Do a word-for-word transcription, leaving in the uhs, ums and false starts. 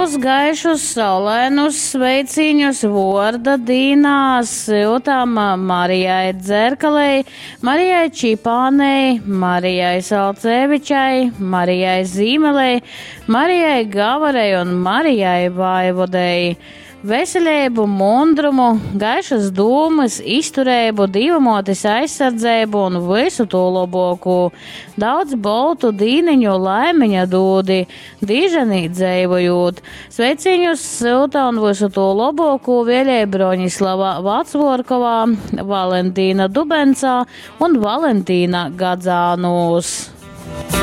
Lielus, gaišus, saulainus sveiciņus Vorda Dīnā siltām Marijai Dzerkalei, Marijai Čipānei, Marijai Salcevičai, Marijai Zīmelei, Marijai Gavarei un Marijai Vaivodei. Veselību, mundrumu, gaišas dūmas, izturēbu, divamotis aizsardzēbu un visu to loboku. Daudz boltu dīniņu laimiņa dūdi, dīžanī dzēvojūt. Sveiciņus silta un visu to loboku Vielē Broņislava Vacvorkovā, Valentīna Dubencā un Valentīna Gadzānūs.